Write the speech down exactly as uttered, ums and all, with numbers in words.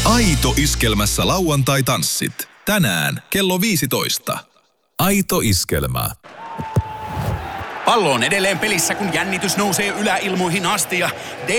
Aito iskelmässä lauantai-tanssit. Tänään kello viisitoista. Aito iskelmä. Pallo on edelleen pelissä, kun jännitys nousee yläilmoihin asti ja